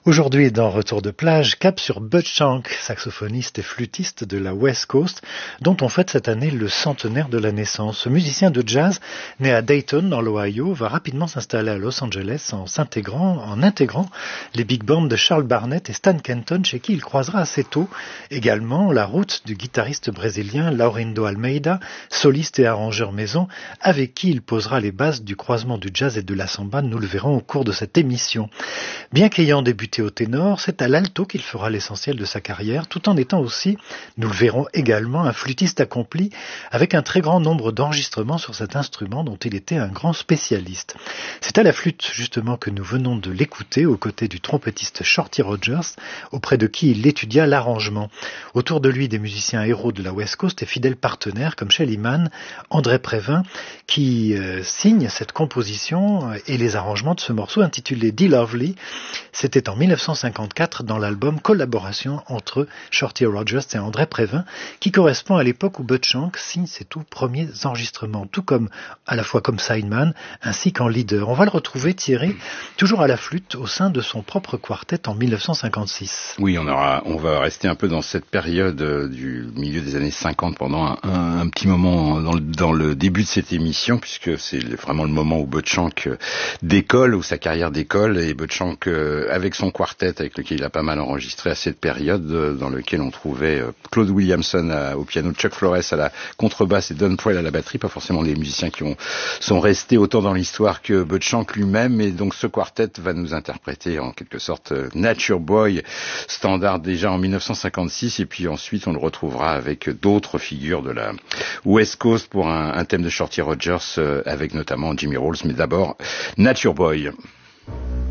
Aujourd'hui, dans Retour de plage, cap sur Bud Shank, saxophoniste et flûtiste de la West Coast, dont on fête cette année le centenaire de la naissance. Ce musicien de jazz, né à Dayton, dans l'Ohio, va rapidement s'installer à Los Angeles en intégrant les big bands de Charles Barnet et Stan Kenton, chez qui il croisera assez tôt également la route du guitariste brésilien Laurindo Almeida, soliste et arrangeur maison, avec qui il posera les bases du croisement du jazz et de la samba. Nous le verrons au cours de cette émission. Bien qu'ayant débuté au ténor, c'est à l'alto qu'il fera l'essentiel de sa carrière, tout en étant aussi, nous le verrons également, un flûtiste accompli avec un très grand nombre d'enregistrements sur cet instrument dont il était un grand spécialiste. C'est à la flûte justement que nous venons de l'écouter aux côtés du trompettiste Shorty Rogers, auprès de qui il étudia l'arrangement. Autour de lui, des musiciens héros de la West Coast et fidèles partenaires comme Shelly Manne, André Prévin, qui signent cette composition et les arrangements de ce morceau intitulé Dee Lovely. C'était en 1954 dans l'album Collaboration entre Shorty Rogers et André Prévin, qui correspond à l'époque où Bud Shank signe ses tout premiers enregistrements, tout comme à la fois comme sideman ainsi qu'en leader. On va le retrouver, Thierry, toujours à la flûte au sein de son propre quartet en 1956. Oui, on va rester un peu dans cette période du milieu des années 50 pendant un petit moment dans le début de cette émission, puisque c'est vraiment le moment où Bud Shank décolle, où sa carrière décolle, et Bud Shank avec son quartet avec lequel il a pas mal enregistré à cette période, dans lequel on trouvait Claude Williamson au piano, Chuck Flores à la contrebasse et Don Poyle à la batterie, pas forcément les musiciens qui sont restés autant dans l'histoire que Bud Shank lui-même, et donc ce quartet va nous interpréter en quelque sorte Nature Boy, standard déjà en 1956, et puis ensuite on le retrouvera avec d'autres figures de la West Coast pour un thème de Shorty Rogers avec notamment Jimmy Rolls, mais d'abord Nature Boy.